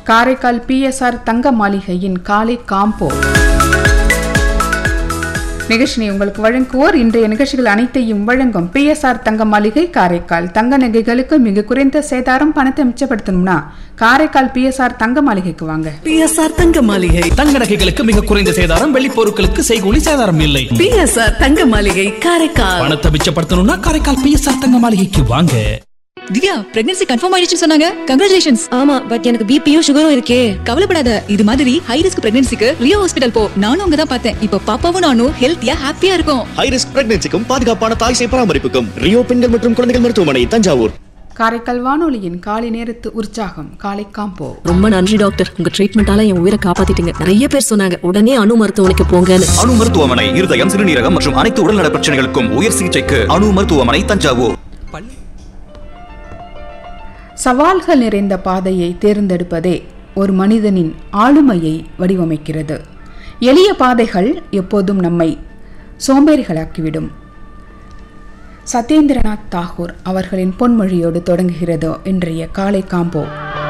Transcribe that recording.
Karaikal PSR தங்க மாளிகையின் காலை காம்போ நிகழ்ச்சியை உங்களுக்கு வழங்குவோர். இன்றைய நிகழ்ச்சிகள் அனைத்தையும் வழங்கும் பிஎஸ்ஆர் தங்க மாளிகை காரைக்கால். தங்க நகைகளுக்கு மிக குறைந்த சேதாரம். பணத்தை மிச்சப்படுத்தணும்னா காரைக்கால் பிஎஸ்ஆர் தங்க மாளிகைக்கு வாங்க. பிஎஸ்ஆர் தங்க மாளிகை. தங்க நகைகளுக்கு மிக குறைந்த சேதாரம். வெள்ளி பொருட்களுக்கு செய்கூலி சேதாரம் இல்லை. பிஎஸ்ஆர் தங்க மாளிகை காரைக்கால். பணத்தை மிச்சப்படுத்தணும்னா காரைக்கால் பிஎஸ்ஆர் தங்க மாளிகைக்கு வாங்க. திவ்யா, பிரெக்னன்சி கன்ஃபார்ம் ஆயிடுச்சு சொன்னாங்க. கங்க்ராச்சுலேஷன்ஸ். ஆமா, பட் எனக்கு பிபியும் சுகரும் இருக்கே. கவலைப்படாத, இது மாதிரி ஹை ரிஸ்க் பிரெக்னன்சிக்கு ரியோ ஹாஸ்பிடல் போ. நானும் அங்க தான் பார்த்தேன். இப்போ பாப்பாவும் நானும் ஹெல்த்தியா ஹாப்பியா இருக்கும். ஹை ரிஸ்க் பிரெக்னன்சிக்கும் பாதுகாப்பான தாய் சேய் பராமரிப்புக்கும் ரியோ பெண்கள் மற்றும் குழந்தைகள் மருத்துவமனை, தஞ்சாவூர். காரைக்கால் வானொலியின் காலை நேரத்து உற்சாகம் காலை காம்போ. ரொம்ப நன்றி டாக்டர், உங்க ட்ரீட்மெண்டால என் உயிரை காப்பாத்திட்டீங்க. நிறைய பேர் சொன்னாங்க உடனே அணு மருத்துவமனைக்கு போங்கன்னு. அணு மருத்துவமனை இருதயம், சிறுநீரகம் மற்றும் அனைத்து உடல்நல பிரச்சனைகளுக்கும் உயர் சிகிச்சைக்கு அணு மருத்துவமனை, தஞ்சாவூர். சவால்கள் நிறைந்த பாதையை தேர்ந்தெடுப்பதே ஒரு மனிதனின் ஆளுமையை வடிவமைக்கிறது. எளிய பாதைகள் எப்போதும் நம்மை சோம்பேறிகளாக்கிவிடும். சத்யேந்திரநாத் தாகூர் அவர்களின் பொன்மொழியோடு தொடங்குகிறது இன்றைய காலை காம்போ.